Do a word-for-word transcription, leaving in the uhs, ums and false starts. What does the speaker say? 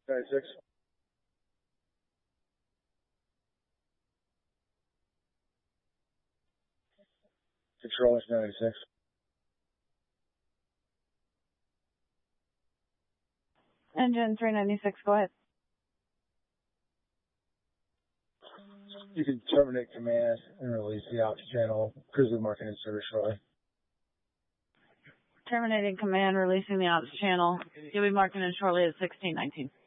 ninety-six. Control is ninety-six. Engine three ninety-six, go ahead. You can terminate command and release the ops channel. Cruiser marking in service shortly. Terminating command, releasing the ops channel. You'll be marking in shortly at sixteen nineteen.